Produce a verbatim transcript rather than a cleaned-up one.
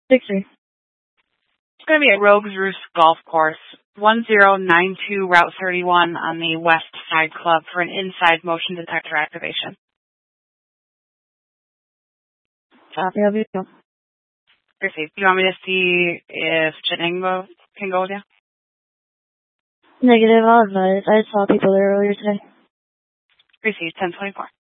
six three. It's going to be at Rogues Roost Golf Course, one zero nine two Route thirty-one on the West Side Club for an inside motion detector activation. Copy, I'll be go. Received. Do you want me to see if Cheningbo can go with you? Negative, I'll advise. I saw people there earlier today. Received, ten twenty-four.